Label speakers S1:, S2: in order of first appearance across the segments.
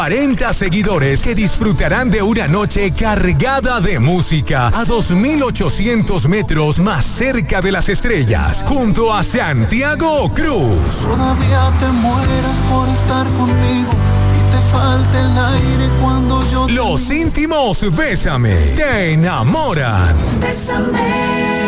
S1: 40 seguidores que disfrutarán de una noche cargada de música a 2.800 metros más cerca de las estrellas, junto a Santiago Cruz.
S2: Todavía te mueras por estar conmigo y te falta el aire cuando yo...
S1: Los íntimos Bésame te enamoran.
S3: Bésame.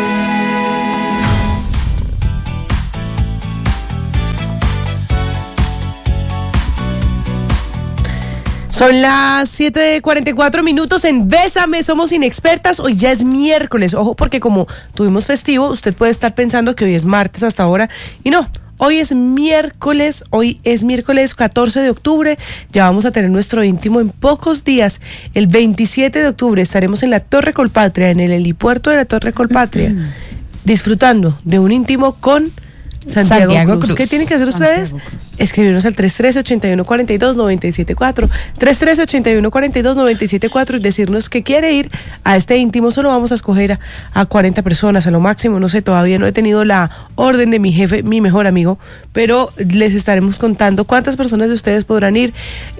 S4: Son las 7:44 en Bésame, somos inexpertas, hoy ya es miércoles, ojo porque como tuvimos festivo, usted puede estar pensando que hoy es martes hasta ahora, y no, hoy es miércoles 14 de octubre, ya vamos a tener nuestro íntimo en pocos días, el 27 de octubre estaremos en la Torre Colpatria, en el helipuerto de la Torre Colpatria, disfrutando de un íntimo con Santiago Cruz. ¿Qué tienen que hacer ustedes? Escribirnos al 313-8142-974, 313-8142-974 y decirnos que quiere ir a este íntimo. Solo vamos a escoger a 40 personas a lo máximo, no sé, todavía no he tenido la orden de mi jefe, mi mejor amigo, pero les estaremos contando cuántas personas de ustedes podrán ir,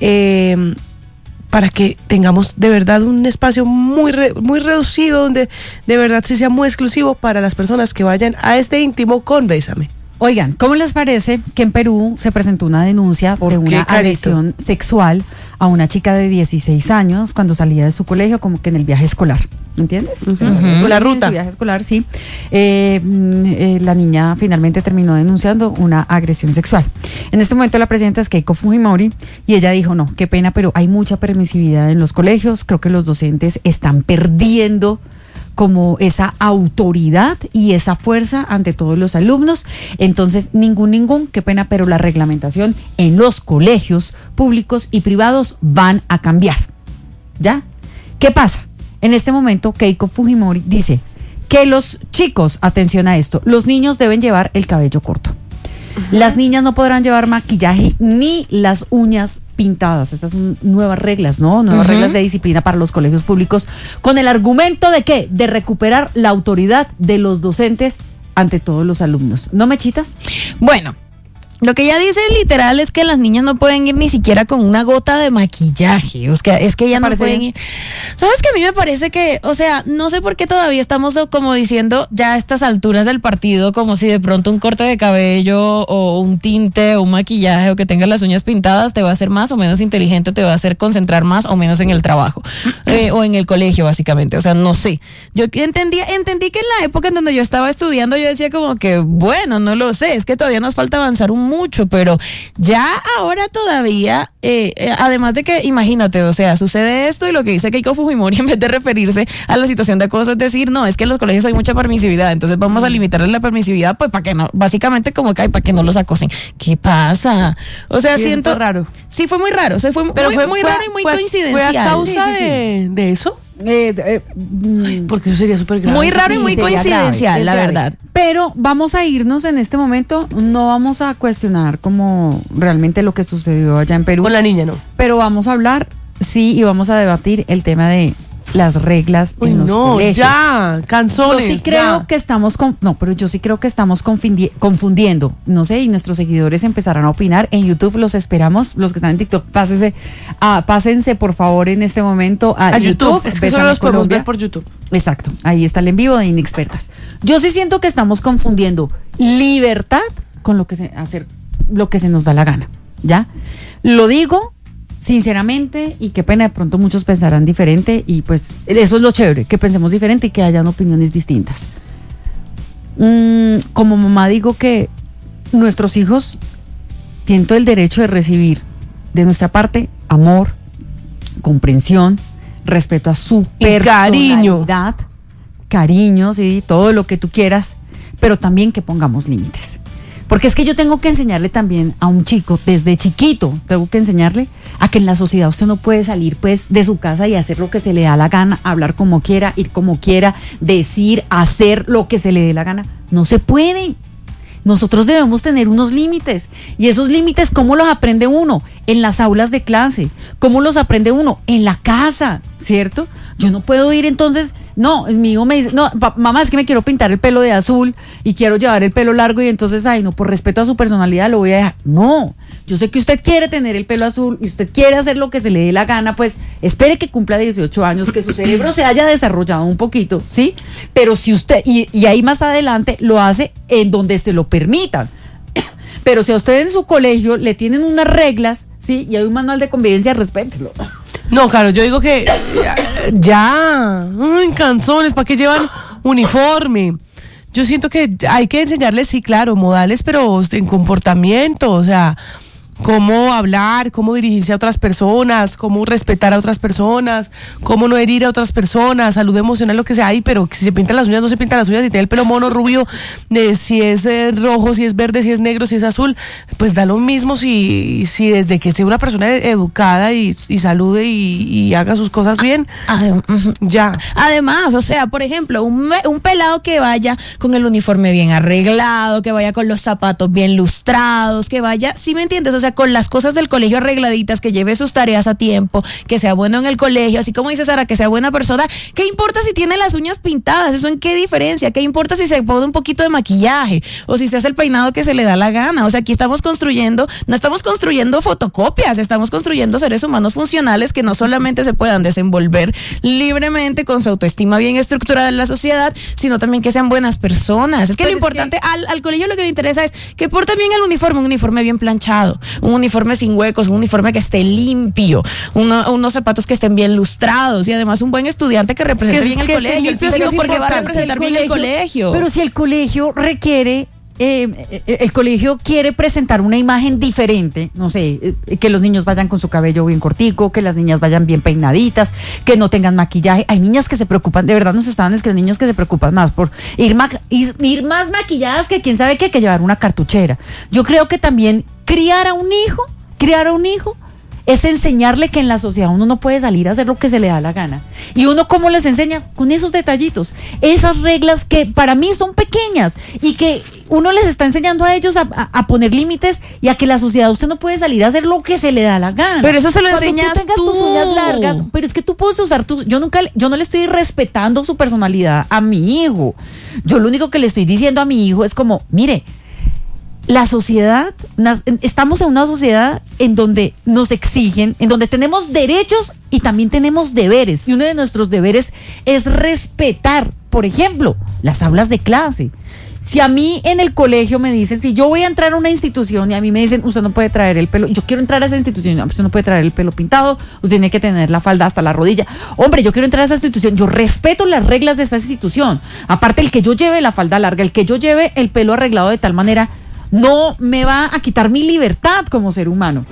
S4: para que tengamos de verdad un espacio muy reducido, donde de verdad sí sea muy exclusivo para las personas que vayan a este íntimo con Bésame.
S5: Oigan, ¿cómo les parece que en Perú se presentó una denuncia de una agresión sexual a una chica de 16 años cuando salía de su colegio, como que en el viaje escolar? ¿Me entiendes?
S4: Uh-huh. Con la ruta.
S5: En su viaje escolar, sí. La niña finalmente terminó denunciando una agresión sexual. En este momento la presidenta es Keiko Fujimori y ella dijo, no, qué pena, pero hay mucha permisividad en los colegios. Creo que los docentes están perdiendo como esa autoridad y esa fuerza ante todos los alumnos. Entonces, ningún, qué pena, pero la reglamentación en los colegios públicos y privados van a cambiar. ¿Ya? ¿Qué pasa? En este momento, Keiko Fujimori dice que los chicos, atención a esto, los niños deben llevar el cabello corto. Las niñas no podrán llevar maquillaje ni las uñas pintadas. Estas son nuevas reglas, ¿no? Nuevas reglas de disciplina para los colegios públicos, con el argumento de ¿qué? De recuperar la autoridad de los docentes ante todos los alumnos. ¿No, Mechitas?
S6: Bueno, lo que ella dice literal es que las niñas no pueden ir ni siquiera con una gota de maquillaje. O sea, es que ellas no pueden ir. ¿Sabes qué? A mí me parece que, o sea, no sé por qué todavía estamos como diciendo ya a estas alturas del partido, como si de pronto un corte de cabello o un tinte o un maquillaje o que tengas las uñas pintadas te va a hacer más o menos inteligente, te va a hacer concentrar más o menos en el trabajo o en el colegio, básicamente. O sea, no sé. Yo entendí que en la época en donde yo estaba estudiando yo decía como que, bueno, no lo sé, es que todavía nos falta avanzar mucho, pero ya ahora todavía, además de que, imagínate, o sea, sucede esto y lo que dice Keiko Fujimori en vez de referirse a la situación de acoso es decir, no, es que en los colegios hay mucha permisividad, entonces vamos a limitarles la permisividad, pues para que no, básicamente como que hay para que no los acosen. ¿Qué pasa? O sea,
S4: sí,
S6: siento
S4: raro.
S6: Sí, fue muy raro, o sea, fue muy raro y muy coincidencial.
S4: ¿Fue a causa de eso? Porque eso sería súper grave.
S6: Muy raro y muy coincidencial, grave, la verdad.
S5: Pero vamos a irnos en este momento, no vamos a cuestionar como realmente lo que sucedió allá en Perú.
S4: Con la niña, ¿no?
S5: Pero vamos a hablar, sí, y vamos a debatir el tema de las reglas en los colegios.
S4: Ya, canzones.
S5: Yo sí creo que estamos yo sí creo que estamos confundiendo, no sé, y nuestros seguidores empezarán a opinar. En YouTube los esperamos, los que están en TikTok, pásense por favor en este momento a YouTube.
S4: Es que solo los podemos ver por YouTube.
S5: Exacto, ahí está el en vivo de Inexpertas. Yo sí siento que estamos confundiendo libertad con hacer lo que se nos da la gana, ¿ya? Lo digo sinceramente, y qué pena, de pronto muchos pensarán diferente, y pues eso es lo chévere, que pensemos diferente y que hayan opiniones distintas. Como mamá digo que nuestros hijos tienen todo el derecho de recibir de nuestra parte amor, comprensión, respeto a su personalidad, cariño, sí, todo lo que tú quieras, pero también que pongamos límites. Porque es que yo tengo que enseñarle también a un chico, desde chiquito, tengo que enseñarle a que en la sociedad usted no puede salir pues de su casa y hacer lo que se le da la gana, hablar como quiera, ir como quiera, decir, hacer lo que se le dé la gana. No se puede. Nosotros debemos tener unos límites. Y esos límites, ¿cómo los aprende uno? En las aulas de clase. ¿Cómo los aprende uno? En la casa, ¿cierto? Yo no puedo ir entonces No, mi hijo me dice, no, mamá, es que me quiero pintar el pelo de azul y quiero llevar el pelo largo y entonces, ay, no, por respeto a su personalidad lo voy a dejar. No, yo sé que usted quiere tener el pelo azul y usted quiere hacer lo que se le dé la gana, pues espere que cumpla 18 años, que su cerebro se haya desarrollado un poquito, ¿sí? Pero si usted, y ahí más adelante lo hace en donde se lo permitan. Pero si a usted en su colegio le tienen unas reglas, ¿sí? Y hay un manual de convivencia, respételo.
S4: No, claro, yo digo que ya, ay, canzones, ¿para qué llevan uniforme? Yo siento que hay que enseñarles, sí, claro, modales, pero en comportamiento, o sea, cómo hablar, cómo dirigirse a otras personas, cómo respetar a otras personas, cómo no herir a otras personas, salud emocional, lo que sea. Ay, pero si se pintan las uñas, no se pintan las uñas, si tiene el pelo mono, rubio, si es rojo, si es verde, si es negro, si es azul, pues da lo mismo si desde que sea una persona educada y salude y haga sus cosas bien, ya.
S6: Además, o sea, por ejemplo, un pelado que vaya con el uniforme bien arreglado, que vaya con los zapatos bien lustrados, que vaya, ¿sí me entiendes? O sea, con las cosas del colegio arregladitas, que lleve sus tareas a tiempo, que sea bueno en el colegio, así como dice Sara, que sea buena persona. ¿Qué importa si tiene las uñas pintadas? ¿Eso en qué diferencia? ¿Qué importa si se pone un poquito de maquillaje? O si se hace el peinado que se le da la gana. O sea, aquí estamos construyendo, no estamos construyendo fotocopias, estamos construyendo seres humanos funcionales que no solamente se puedan desenvolver libremente con su autoestima bien estructurada en la sociedad, sino también que sean buenas personas. Es que lo importante, al colegio lo que le interesa es que porten bien el uniforme, un uniforme bien planchado, un uniforme sin huecos, un uniforme que esté limpio, unos zapatos que estén bien lustrados y además un buen estudiante que represente bien el colegio, el físico, porque va a representar bien el colegio.
S5: Pero si el colegio requiere, el colegio quiere presentar una imagen diferente, no sé, que los niños vayan con su cabello bien cortico, que las niñas vayan bien peinaditas, que no tengan maquillaje. Hay niñas que se preocupan, de verdad nos estaban escribiendo niños que se preocupan más por ir más maquilladas que quién sabe qué, que llevar una cartuchera. Yo creo que también criar a un hijo es enseñarle que en la sociedad uno no puede salir a hacer lo que se le da la gana. ¿Y uno cómo les enseña? Con esos detallitos, esas reglas que para mí son pequeñas y que uno les está enseñando a ellos a poner límites y a que la sociedad usted no puede salir a hacer lo que se le da la gana.
S6: Pero eso se lo enseñas
S5: tú. Tengas tus uñas largas, pero es que tú puedes usar yo no le estoy respetando su personalidad a mi hijo. Yo lo único que le estoy diciendo a mi hijo es como, mire, la sociedad, estamos en una sociedad en donde nos exigen, en donde tenemos derechos y también tenemos deberes. Y uno de nuestros deberes es respetar, por ejemplo, las aulas de clase. Si a mí en el colegio me dicen, si yo voy a entrar a una institución y a mí me dicen, usted no puede traer el pelo, yo quiero entrar a esa institución, usted no puede traer el pelo pintado, usted tiene que tener la falda hasta la rodilla. Hombre, yo quiero entrar a esa institución, yo respeto las reglas de esa institución. Aparte, el que yo lleve la falda larga, el que yo lleve el pelo arreglado de tal manera, no me va a quitar mi libertad como ser humano,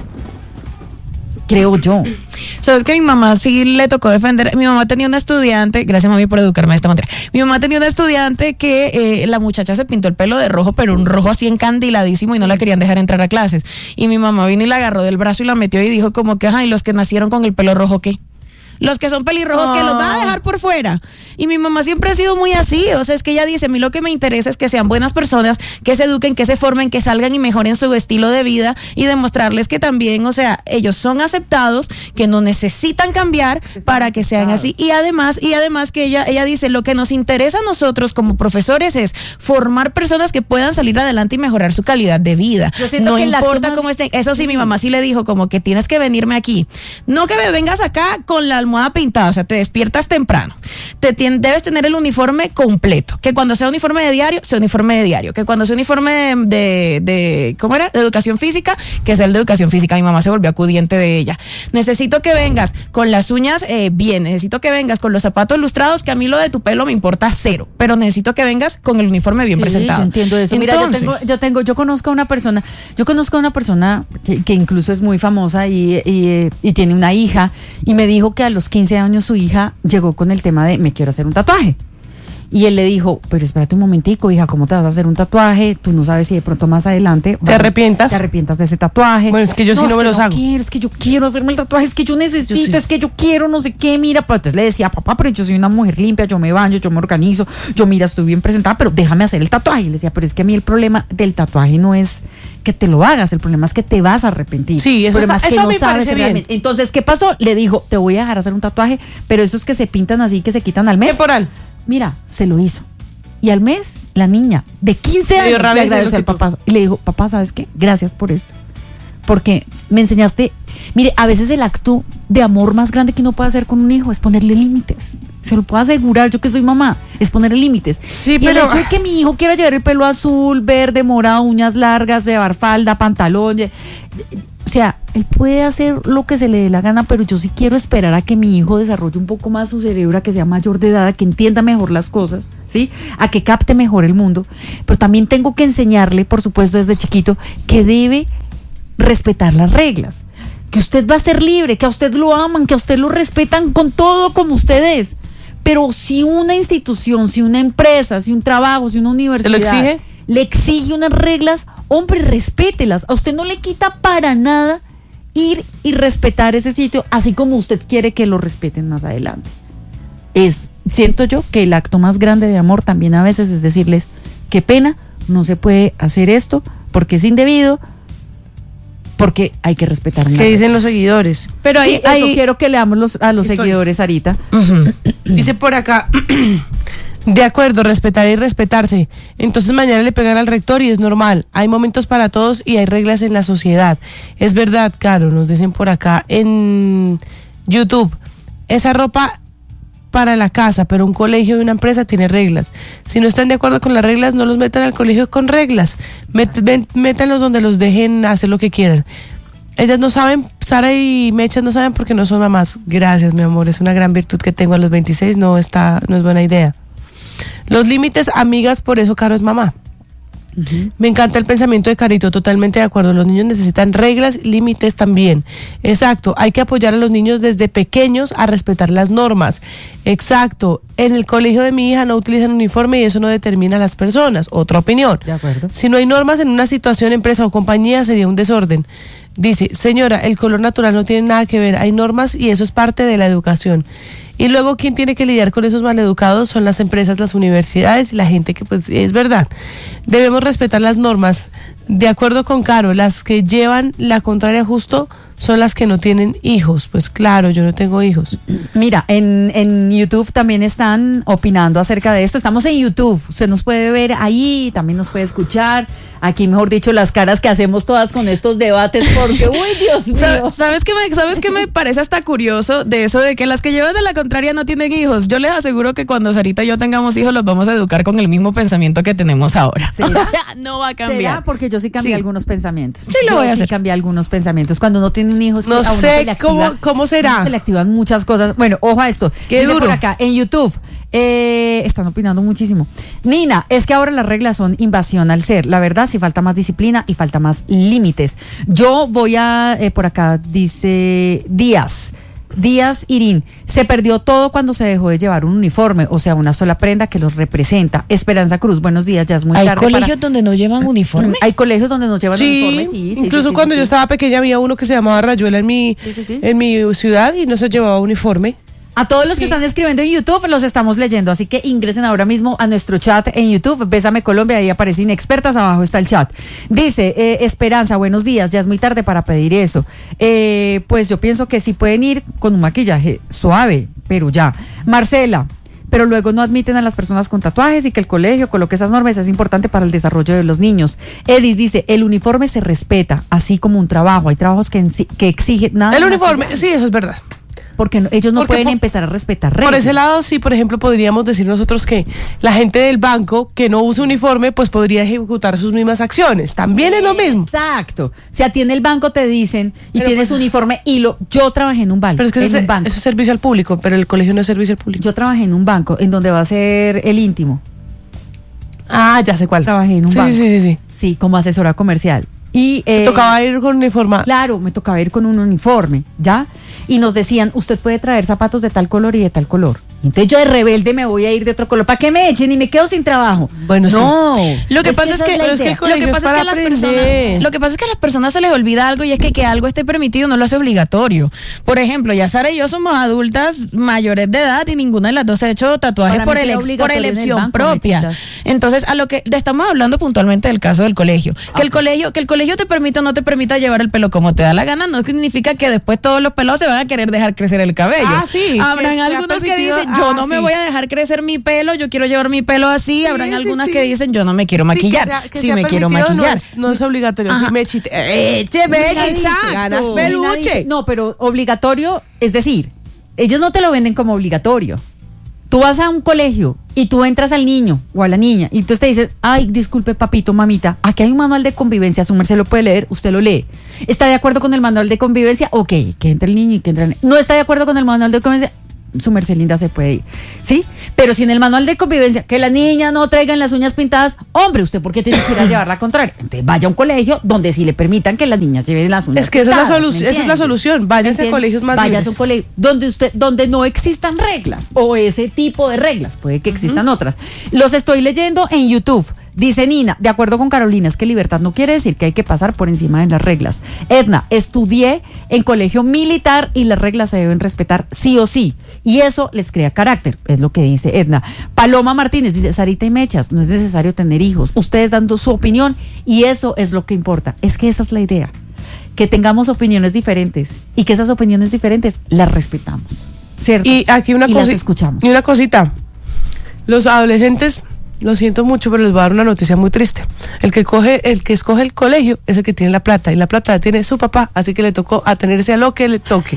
S5: creo yo.
S6: Sabes que mi mamá sí le tocó defender. Mi mamá tenía una estudiante, gracias mami por educarme de esta manera. Mi mamá tenía una estudiante que la muchacha se pintó el pelo de rojo, pero un rojo así encandiladísimo y no la querían dejar entrar a clases. Y mi mamá vino y la agarró del brazo y la metió y dijo como que, ay, los que nacieron con el pelo rojo, ¿qué? Los que son pelirrojos, que los va a dejar por fuera. Y mi mamá siempre ha sido muy así. O sea, es que ella dice, a mí lo que me interesa es que sean buenas personas, que se eduquen, que se formen, que salgan y mejoren su estilo de vida y demostrarles que también, o sea, ellos son aceptados, que no necesitan cambiar para que sean así. Y además que ella dice, lo que nos interesa a nosotros como profesores es formar personas que puedan salir adelante y mejorar su calidad de vida. No importa cómo estén. Eso sí, mi mamá sí le dijo como que tienes que venirme aquí. No que me vengas acá con la almohada pintada, o sea, te despiertas temprano, debes tener el uniforme completo, que cuando sea uniforme de diario, sea uniforme de diario, que cuando sea uniforme de ¿cómo era? De educación física, que sea el de educación física. Mi mamá se volvió acudiente de ella. Necesito que vengas con las uñas bien, necesito que vengas con los zapatos lustrados, que a mí lo de tu pelo me importa cero, pero necesito que vengas con el uniforme bien presentado.
S5: Yo entiendo eso. Entonces, mira, yo conozco a una persona que incluso es muy famosa y tiene una hija, y me dijo que a los 15 años su hija llegó con el tema de me quiero hacer un tatuaje. Y él le dijo, pero espérate un momentico, hija, ¿cómo te vas a hacer un tatuaje? Tú no sabes si de pronto más adelante
S4: ¿Te arrepientas?
S5: Te arrepientas de ese tatuaje.
S4: Bueno, es que yo sí no me los hago.
S5: Es que yo quiero hacerme el tatuaje, es que yo necesito,
S4: Yo sí.
S5: es que yo quiero, no sé qué, mira. Pero entonces le decía, papá, pero yo soy una mujer limpia, yo me baño, yo me organizo, yo mira, estoy bien presentada, pero déjame hacer el tatuaje. Y le decía, pero es que a mí el problema del tatuaje no es que te lo hagas, el problema es que te vas a arrepentir.
S4: Sí, eso
S5: el problema
S4: está-
S5: es que
S4: eso
S5: no
S4: me
S5: sabes
S4: parece bien.
S5: realmente. Entonces, ¿qué pasó? Le dijo, te voy a dejar hacer un tatuaje, pero esos que se pintan así, que se quitan al mes.
S4: Temporal.
S5: Mira, se lo hizo. Y al mes, la niña de 15
S4: Le dio
S5: años le
S4: rabia hacer
S5: agradeció
S4: lo
S5: al
S4: que
S5: papá. Y le dijo, papá, ¿sabes qué? Gracias por esto. Porque me enseñaste. Mire, a veces el acto de amor más grande que uno puede hacer con un hijo es ponerle límites. Se lo puedo asegurar, yo que soy mamá, es ponerle límites.
S4: Sí,
S5: y
S4: pero-
S5: el hecho de que mi hijo quiera llevar el pelo azul, verde, morado, uñas largas, llevar falda, pantalón, o sea, él puede hacer lo que se le dé la gana, pero yo sí quiero esperar a que mi hijo desarrolle un poco más su cerebro, a que sea mayor de edad, a que entienda mejor las cosas, ¿sí? A que capte mejor el mundo. Pero también tengo que enseñarle, por supuesto, desde chiquito, que debe respetar las reglas. Que usted va a ser libre, que a usted lo aman, que a usted lo respetan con todo como usted es. Pero si una institución, si una empresa, si un trabajo, si una universidad
S4: exige?
S5: le exige unas reglas, hombre, respételas. A usted no le quita para nada ir y respetar ese sitio, así como usted quiere que lo respeten más adelante. Siento yo que el acto más grande de amor también a veces es decirles, qué pena, no se puede hacer esto porque es indebido, porque hay que respetar una
S4: ¿Qué dicen
S5: regla.
S4: los seguidores? Pero
S5: Sí,
S4: ahí,
S5: eso quiero que leamos a los
S4: Estoy-
S5: seguidores, Sarita.
S4: dice por acá, de acuerdo, respetar y respetarse. Entonces mañana le pegan al rector y es normal. Hay momentos para todos y hay reglas en la sociedad. Es verdad, Caro, nos dicen por acá en YouTube. Esa ropa para la casa, pero un colegio y una empresa tiene reglas. Si no están de acuerdo con las reglas, no los metan al colegio con reglas. Métanlos donde los dejen hacer lo que quieran. Ellas no saben, Sara y Mecha no saben porque no son mamás. Gracias, mi amor, es una gran virtud que tengo a los 26, no es buena idea. Los límites, amigas, por eso Caro es mamá. Me encanta el pensamiento de Carito, totalmente de acuerdo. Los niños necesitan reglas, límites también. Exacto, hay que apoyar a los niños desde pequeños a respetar las normas. Exacto, en el colegio de mi hija no utilizan uniforme y eso no determina a las personas. Otra opinión.
S5: De acuerdo.
S4: Si no hay normas en una situación, empresa o compañía, sería un desorden. Dice, señora, el color natural no tiene nada que ver, hay normas y eso es parte de la educación. Y luego, ¿quién tiene que lidiar con esos maleducados? Son las empresas, las universidades y la gente que, pues, es verdad. Debemos respetar las normas. De acuerdo con Caro, las que llevan la contraria justo son las que no tienen hijos. Pues claro, yo no tengo hijos.
S5: Mira, en YouTube también están opinando acerca de esto. Estamos en YouTube, usted nos puede ver ahí, también nos puede escuchar. Aquí, mejor dicho, las caras que hacemos todas con estos debates, porque, uy, Dios mío.
S6: ¿Sabes qué me parece hasta curioso de eso de que las que llevan de la contraria no tienen hijos? Yo les aseguro que cuando Sarita y yo tengamos hijos los vamos a educar con el mismo pensamiento que tenemos ahora.
S5: ¿Será?
S6: O sea, no va a cambiar.
S5: ¿Será? Porque yo sí cambié
S6: Sí.
S5: algunos pensamientos.
S6: Sí, lo voy a
S5: Yo
S6: hacer.
S5: cambié algunos pensamientos. Cuando uno tiene un hijo, es que
S4: No
S5: a uno
S4: sé
S5: se le activa-
S4: cómo será.
S5: a uno se le activan muchas cosas. Bueno, ojo a esto.
S4: Qué
S5: Dice
S4: duro.
S5: por acá, en YouTube, están opinando muchísimo. Nina, es que ahora las reglas son invasión al ser. La verdad, sí falta más disciplina y falta más límites. Yo voy a, por acá, dice Díaz Irín, se perdió todo cuando se dejó de llevar un uniforme, o sea, una sola prenda que los representa. Esperanza Cruz, buenos días, ya es muy
S6: ¿Hay
S5: tarde.
S6: colegios donde no llevan uniforme?
S5: Hay colegios donde nos llevan
S4: Sí,
S5: uniformes, sí.
S4: incluso
S5: sí,
S4: cuando
S5: sí,
S4: yo
S5: sí.
S4: estaba pequeña había uno que se llamaba Rayuela en mi ciudad y no se llevaba uniforme.
S5: A todos los
S4: Sí.
S5: que están escribiendo en YouTube los estamos leyendo, así que ingresen ahora mismo a nuestro chat en YouTube, Bésame Colombia, ahí aparece Inexpertas, abajo está el chat. Dice, Esperanza, buenos días, ya es muy tarde para pedir eso. Pues yo pienso que sí pueden ir con un maquillaje suave, pero ya. Marcela, pero luego no admiten a las personas con tatuajes y que el colegio coloque esas normas, es importante para el desarrollo de los niños. Edis dice, el uniforme se respeta, así como un trabajo, hay trabajos que exigen nada.
S4: El
S5: más
S4: uniforme,
S5: que-
S4: sí, eso es verdad.
S5: Porque ellos no
S4: Porque
S5: pueden
S4: por-
S5: empezar a respetar reglas.
S4: Por ese lado, sí, por ejemplo, podríamos decir nosotros que la gente del banco que no usa uniforme, pues podría ejecutar sus mismas acciones. También es lo mismo.
S5: Exacto. Si a ti en el banco te dicen y
S4: Pero
S5: tienes
S4: pues-
S5: uniforme yo trabajé en un banco.
S4: Pero es que
S5: en un banco.
S4: eso es servicio al público, pero el colegio no es servicio al público.
S5: Yo trabajé en un banco en donde va a ser el íntimo.
S4: Ah, ya sé cuál.
S5: Trabajé en un
S4: sí,
S5: banco.
S4: Sí.
S5: Sí, como asesora comercial. Y
S4: Te tocaba ir con uniforme.
S5: claro, me tocaba ir con un uniforme, ¿ya? Y nos decían, usted puede traer zapatos de tal color y de tal color. Entonces yo de rebelde me voy a ir de otro color. ¿Para qué me echen y me quedo sin trabajo?
S4: Bueno,
S5: no.
S6: Lo que pasa es que a las personas se les olvida algo, y es que algo esté permitido no lo hace obligatorio. Por ejemplo, ya Sara y yo somos adultas mayores de edad y ninguna de las dos ha hecho tatuajes por elección propia. Entonces, a lo que le estamos hablando puntualmente del caso del colegio. Que el colegio te permita o no te permita llevar el pelo como te da la gana, no significa que después todos los pelados se van a querer dejar crecer el cabello.
S4: Sí.
S6: Habrán algunos que dicen, yo no me voy a dejar crecer mi pelo, yo quiero llevar mi pelo así. Habrán algunas que dicen, yo no me quiero maquillar. Sí, me quiero maquillar.
S4: No es obligatorio. Si me exacto. Ganas peluche.
S5: No, pero obligatorio, es decir, ellos no te lo venden como obligatorio. Tú vas a un colegio y tú entras al niño o a la niña y entonces te dicen, ay, disculpe papito, mamita, aquí hay un manual de convivencia, su merced lo puede leer, usted lo lee. ¿Está de acuerdo con el manual de convivencia? Ok, que entre el niño y que entre el niño. ¿No está de acuerdo con el manual de convivencia? Su merced linda se puede ir, ¿sí? Pero si en el manual de convivencia que la niña no traigan las uñas pintadas, hombre, ¿usted por qué tiene que ir a llevar la contraria? Entonces vaya a un colegio donde sí le permitan que las niñas lleven las uñas pintadas.
S4: Es que esa es la solución, váyanse a colegios más libres.
S5: Váyanse a un colegio donde no existan reglas o ese tipo de reglas, puede que existan otras. Los estoy leyendo en YouTube. Dice Nina, de acuerdo con Carolina, es que libertad no quiere decir que hay que pasar por encima de las reglas. Edna, estudié en colegio militar y las reglas se deben respetar sí o sí. Y eso les crea carácter, es lo que dice Edna. Paloma Martínez dice, Sarita y Mechas, no es necesario tener hijos. Ustedes dando su opinión y eso es lo que importa. Es que esa es la idea, que tengamos opiniones diferentes y que esas opiniones diferentes las respetamos, ¿cierto?
S4: Y aquí
S5: las escuchamos.
S4: Y una cosita, los adolescentes... Lo siento mucho, pero les voy a dar una noticia muy triste. El que escoge el colegio es el que tiene la plata, y la plata la tiene su papá, así que le tocó atenerse a lo que le toque.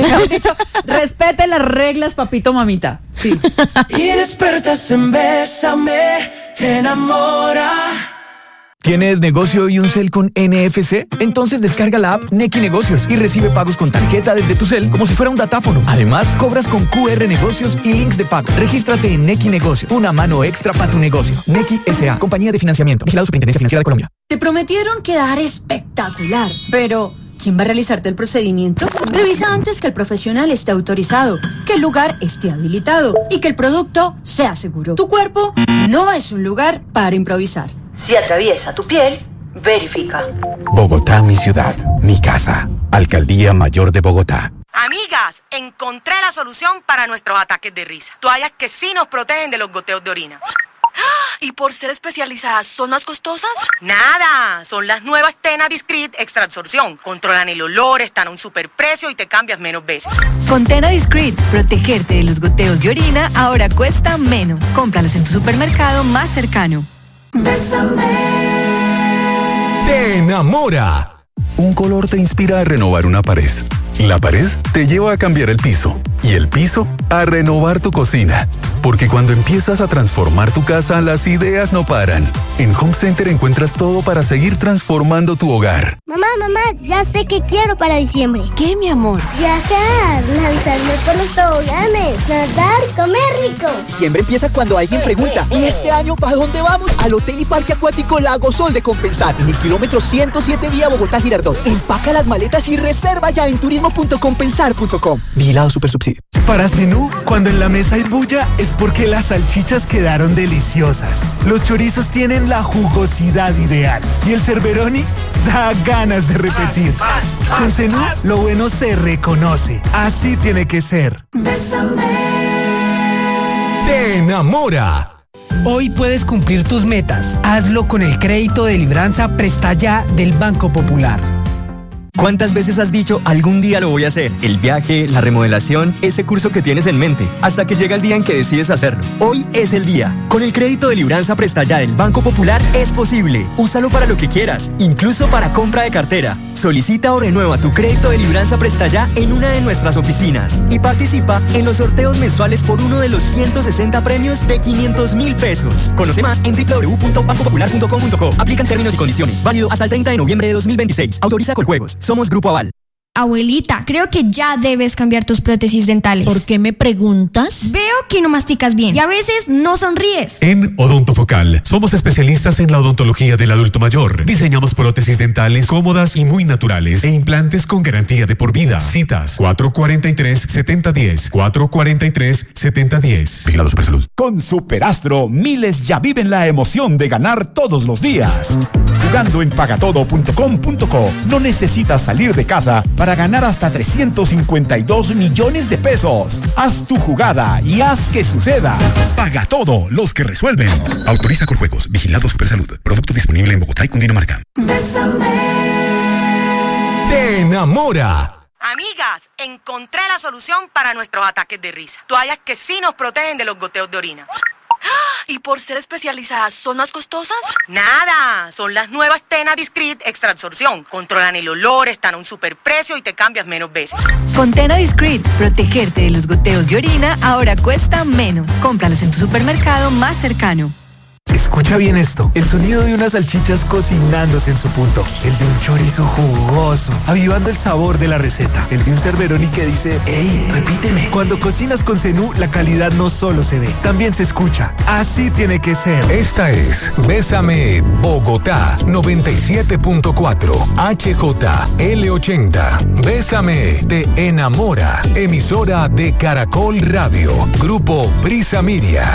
S5: Respete las reglas, papito, mamita.
S4: Sí.
S3: Inexpertas en Bésame, te enamora.
S1: ¿Tienes negocio y un cel con NFC? Entonces descarga la app Nequi Negocios y recibe pagos con tarjeta desde tu cel como si fuera un datáfono. Además, cobras con QR Negocios y links de pago. Regístrate en Nequi Negocios, una mano extra para tu negocio. Nequi S.A., compañía de financiamiento, vigilado Superintendencia Financiera de Colombia.
S7: Te prometieron quedar espectacular, pero ¿quién va a realizarte el procedimiento? Revisa antes que el profesional esté autorizado, que el lugar esté habilitado y que el producto sea seguro. Tu cuerpo no es un lugar para improvisar. Si atraviesa tu piel, verifica.
S8: Bogotá, mi ciudad, mi casa. Alcaldía Mayor de Bogotá.
S9: Amigas, encontré la solución para nuestros ataques de risa. Toallas que sí nos protegen de los goteos de orina.
S10: ¿Y por ser especializadas, son más costosas?
S9: Nada, son las nuevas Tena Discreet Extra Absorción. Controlan el olor, están a un superprecio y te cambias menos veces.
S11: Con Tena Discreet, protegerte de los goteos de orina ahora cuesta menos. Cómpralas en tu supermercado más cercano.
S1: Te enamora.
S8: Un color te inspira a renovar una pared. La pared te lleva a cambiar el piso. Y el piso a renovar tu cocina. Porque cuando empiezas a transformar tu casa, las ideas no paran. En Home Center encuentras todo para seguir transformando tu hogar.
S12: Mamá, ya sé qué quiero para diciembre.
S11: ¿Qué, mi amor?
S12: Viajar, lanzarme por los toboganes, nadar, comer rico.
S13: Diciembre empieza cuando alguien pregunta, ¿y este año para dónde vamos? Al Hotel y Parque Acuático Lago Sol de Compensar, en el kilómetro 107 vía Bogotá-Girardot. Empaca las maletas y reserva ya en turismo.compensar.com. Vigilado Supersubsidio.
S14: Para Zenú, cuando en la mesa hay bulla, es porque las salchichas quedaron deliciosas. Los chorizos tienen la jugosidad ideal. Y el Cerberoni da ganas de repetir. Con Zenú, lo bueno se reconoce. Así tiene que ser.
S1: Te enamora.
S15: Hoy puedes cumplir tus metas. Hazlo con el crédito de Libranza Presta Ya del Banco Popular.
S16: ¿Cuántas veces has dicho, algún día lo voy a hacer? El viaje, la remodelación, ese curso que tienes en mente, hasta que llega el día en que decides hacerlo. Hoy es el día. Con el crédito de Libranza Presta Ya del Banco Popular es posible. Úsalo para lo que quieras, incluso para compra de cartera. Solicita o renueva tu crédito de Libranza Presta Ya en una de nuestras oficinas y participa en los sorteos mensuales por uno de los 160 premios de 500.000 pesos. Conoce más en www.bancopopular.com.co. Aplican términos y condiciones. Válido hasta el 30 de noviembre de 2026. Autoriza Coljuegos. Somos Grupo Aval.
S17: Abuelita, creo que ya debes cambiar tus prótesis dentales.
S6: ¿Por qué me preguntas?
S17: Veo que no masticas bien y a veces no sonríes.
S18: En Odontofocal somos especialistas en la odontología del adulto mayor. Diseñamos prótesis dentales cómodas y muy naturales e implantes con garantía de por vida. Citas 443-7010, 443-7010. Vigilado Supersalud.
S19: Con Superastro, miles ya viven la emoción de ganar todos los días. Jugando en pagatodo.com.co, no necesitas salir de casa para ganar hasta 352 millones de pesos. Haz tu jugada y haz que suceda.
S20: Paga Todo, los que resuelven. Autoriza con juegos. Vigilado Supersalud. Producto disponible en Bogotá y Cundinamarca.
S1: Te enamora.
S9: Amigas, encontré la solución para nuestros ataques de risa. Toallas que sí nos protegen de los goteos de orina.
S10: ¿Y por ser especializadas son más costosas?
S9: Nada, son las nuevas Tena Discreet Extra Absorción. Controlan el olor, están a un superprecio y te cambias menos veces.
S11: Con Tena Discreet, protegerte de los goteos de orina ahora cuesta menos. Cómpralas en tu supermercado más cercano.
S14: Escucha bien esto, el sonido de unas salchichas cocinándose en su punto, el de un chorizo jugoso, avivando el sabor de la receta, el de un Cerberoni que dice, ¡ey, repíteme! Cuando cocinas con Zenú, la calidad no solo se ve, también se escucha. Así tiene que ser.
S1: Esta es Bésame Bogotá 97.4 HJL80. Bésame te enamora. Emisora de Caracol Radio. Grupo Prisa Miria.